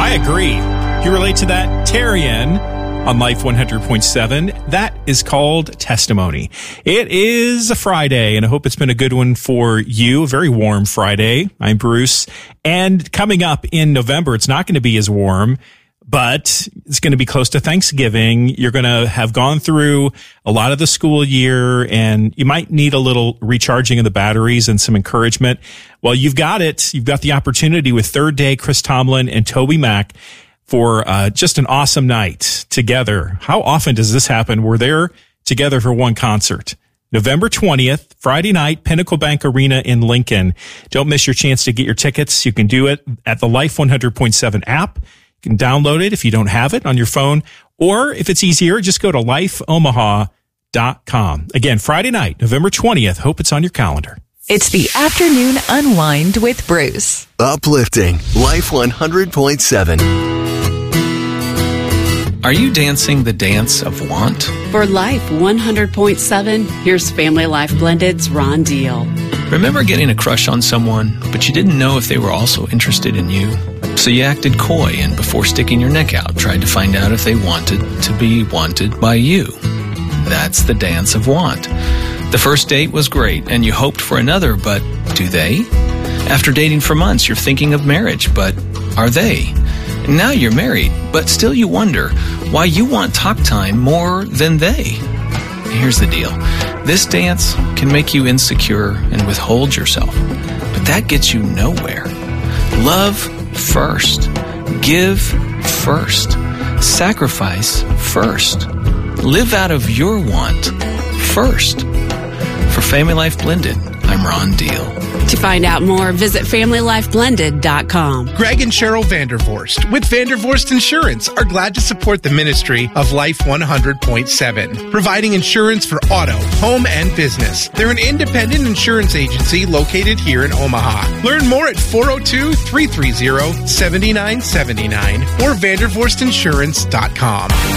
I agree. You relate to that? Tarian on Life 100.7. That is called Testimony. It is a Friday, and I hope it's been a good one for you. A very warm Friday. I'm Bruce. And coming up in November, it's not going to be as warm, but it's going to be close to Thanksgiving. You're going to have gone through a lot of the school year, and you might need a little recharging of the batteries and some encouragement. Well, you've got it. You've got the opportunity with Third Day, Chris Tomlin, and Toby Mac for just an awesome night together. How often does this happen? We're there together for one concert. November 20th, Friday night, Pinnacle Bank Arena in Lincoln. Don't miss your chance to get your tickets. You can do it at the Life 100.7 app. You can download it if you don't have it on your phone, or if it's easier, just go to lifeomaha.com. Again, Friday night, November 20th. Hope it's on your calendar. It's the Afternoon Unwind with Bruce. Uplifting Life 100.7. Are you dancing the dance of want? For Life 100.7, here's Family Life Blended's Ron Deal. Remember getting a crush on someone, but you didn't know if they were also interested in you? So you acted coy and before sticking your neck out, tried to find out if they wanted to be wanted by you. That's the dance of want. The first date was great and you hoped for another, but do they? After dating for months, you're thinking of marriage, but are they? Now you're married, but still you wonder why you want talk time more than they. Here's the deal. This dance can make you insecure and withhold yourself, but that gets you nowhere. Love first. Give first. Sacrifice first. Live out of your want first. For Family Life Blended, I'm Ron Deal. To find out more, visit FamilyLifeBlended.com. Greg and Cheryl Vandervorst with Vandervorst Insurance are glad to support the ministry of Life 100.7, providing insurance for auto, home, and business. They're an independent insurance agency located here in Omaha. Learn more at 402-330-7979 or VandervorstInsurance.com.